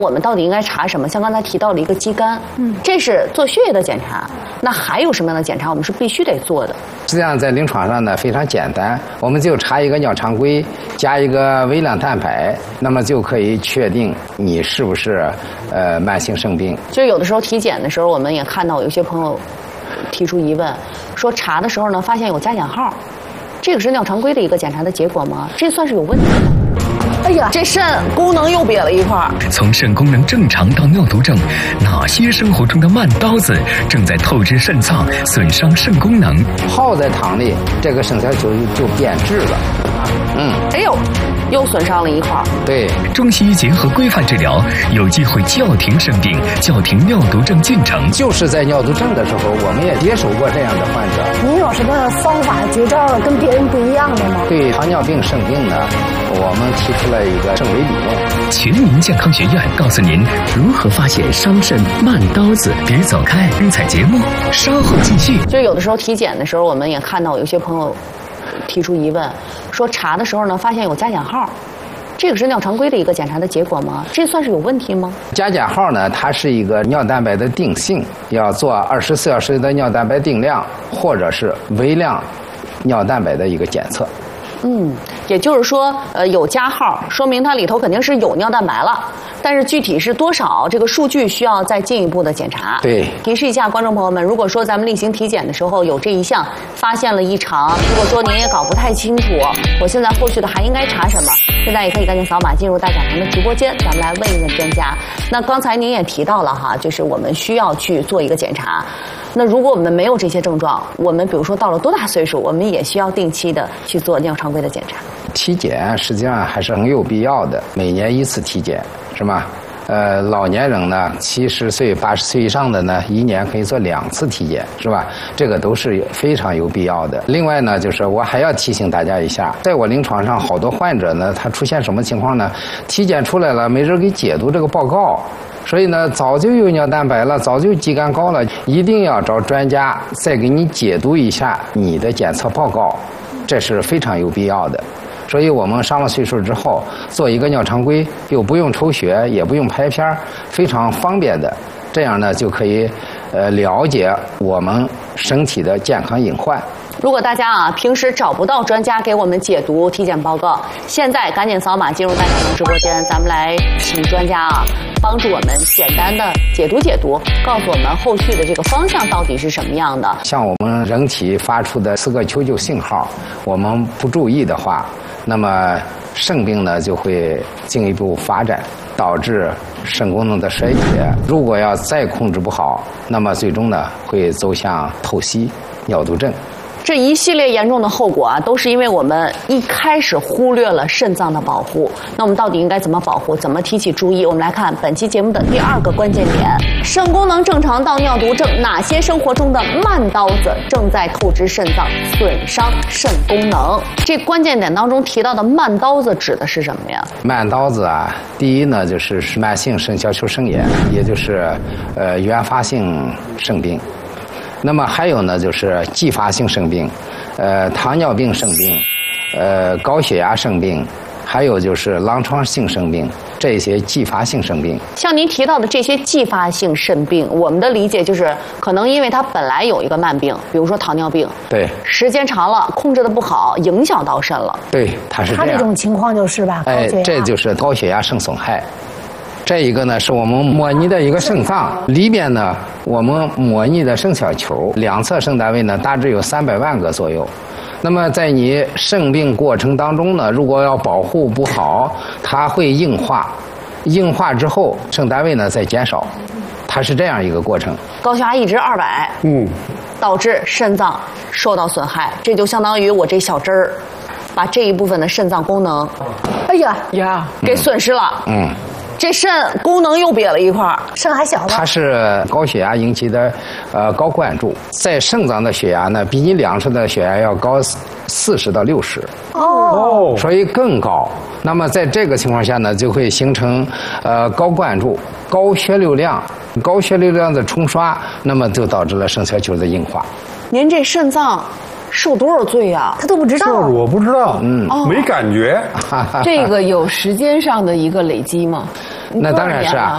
我们到底应该查什么？像刚才提到了一个肌酐，这是做血液的检查。那还有什么样的检查我们是必须得做的？ 实际上在临床上呢非常简单，我们就查一个尿常规，加一个微量蛋白，那么就可以确定你是不是慢性肾病。 就有的时候体检的时候，我们也看到有些朋友提出疑问，说查的时候呢发现有加减号，这个是尿常规的一个检查的结果吗？这算是有问题吗？哎呀，这肾功能又瘪了一块。 从肾功能正常到尿毒症，哪些生活中的慢刀子正在透支肾脏，损伤肾功能？ 耗在汤里，这个肾小球就变质了。 哎呦，又损伤了一块。 对， 中西医结合规范治疗，有机会叫停肾病，叫停尿毒症进程。 就是在尿毒症的时候，我们也接手过这样的患者。 您有什么方法绝招跟别人不一样的吗？ 对糖尿病肾病呢，我们提出了一个肾维理论。 全民健康学院告诉您如何发现伤肾慢刀子。别走开，精彩节目稍后继续。 就有的时候体检的时候，我们也看到有些朋友提出疑问，说查的时候呢发现有加减号，这个是尿常规的一个检查的结果吗？这算是有问题吗？ 加减号呢，它是一个尿蛋白的定性，要做24小时的尿蛋白定量，或者是微量尿蛋白的一个检测。 也就是说，有加号，说明它里头肯定是有尿蛋白了，但是具体是多少，这个数据需要再进一步的检查。 对， 提示一下观众朋友们，如果说咱们例行体检的时候有这一项发现了异常，如果说您也搞不太清楚，我现在后续的还应该查什么？现在也可以赶紧扫码进入大讲堂的直播间，咱们来问一问专家。那刚才您也提到了哈，就是我们需要去做一个检查。那如果我们没有这些症状，我们比如说到了多大岁数，我们也需要定期的去做尿常规的检查。 体检实际上还是很有必要的，每年一次体检，是吧？老年人呢，70岁、80岁以上的呢，1年可以做2次体检，是吧？这个都是非常有必要的。另外呢，就是我还要提醒大家一下，在我临床上，好多患者呢，他出现什么情况呢？体检出来了，没人给解读这个报告。所以呢，早就有尿蛋白了，早就肌酐高了，一定要找专家再给你解读一下你的检测报告，这是非常有必要的。所以我们上了岁数之后，做一个尿常规，又不用抽血，也不用拍片，非常方便的，这样呢就可以了解我们身体的健康隐患。 如果大家平时找不到专家给我们解读体检报告，现在赶紧扫码进入大讲堂直播间，咱们来请专家帮助我们简单的解读，告诉我们后续的这个方向到底是什么样的。 像我们人体发出的4个求救信号，我们不注意的话，那么肾病呢就会进一步发展，导致肾功能的衰竭。如果要再控制不好，那么最终呢会走向透析、尿毒症。 这一系列严重的后果都是因为我们一开始忽略了肾脏的保护。那我们到底应该怎么保护？怎么提起注意？我们来看本期节目的第2个关键点：肾功能正常到尿毒症，哪些生活中的慢刀子正在透支肾脏，损伤肾功能？这关键点当中提到的慢刀子指的是什么呀？ 慢刀子第一呢就是慢性肾小球肾炎，也就是原发性肾病。那么还有呢，就是继发性肾病，糖尿病肾病，高血压肾病，还有就是狼疮性肾病，这些继发性肾病。 像您提到的这些继发性肾病，我们的理解就是可能因为它本来有一个慢病，比如说糖尿病， 对， 时间长了控制的不好，影响到肾了。 对，它是这样。 它这种情况就是吧， 这就是高血压肾损害。这一个呢是我们模拟的一个肾脏里边呢，我们模拟的肾小球两侧肾单位呢大致有300万个左右。那么在你肾病过程当中呢，如果要保护不好，它会硬化，硬化之后肾单位呢再减少，它是这样一个过程。 高血压一直200，导致肾脏受到损害，这就相当于我这小针儿把这一部分的肾脏功能， 哎呀给损失了。这肾功能又瘪了一块， 肾还小吧？ 它是高血压引起的高灌注，在肾脏的血压呢，比你两侧的血压要高40到60，所以更高。那么在这个情况下呢，就会形成高灌注、高血流量、高血流量的冲刷，那么就导致了肾小球的硬化。 您这肾脏受多少罪啊？ 他都不知道。 就是我不知道，没感觉。 这个有时间上的一个累积吗？ 那当然是啊，